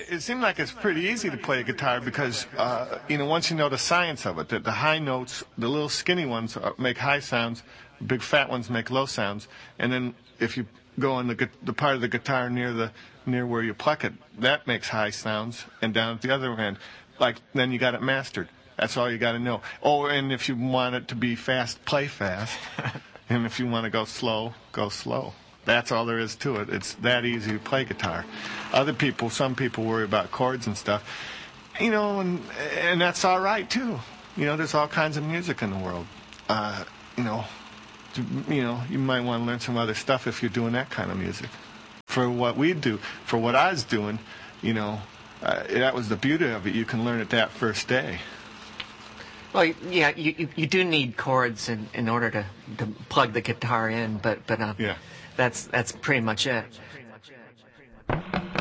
it seemed like it's pretty easy to play guitar because, once you know the science of it, that the high notes, the little skinny ones make high sounds, big fat ones make low sounds, and then if you go on the part of the guitar near where you pluck it, that makes high sounds, and down at the other end, then you got it mastered. That's all you got to know. Oh, and if you want it to be fast, play fast, and if you want to go slow, go slow. That's all there is to it. It's that easy to play guitar. Some people worry about chords and stuff, and that's all right too. There's all kinds of music in the world. You might want to learn some other stuff if you're doing that kind of music. For what we do, for what I was doing, that was the beauty of it. You can learn it that first day. Well, yeah, you do need chords in order to plug the guitar in, but yeah. That's pretty much it.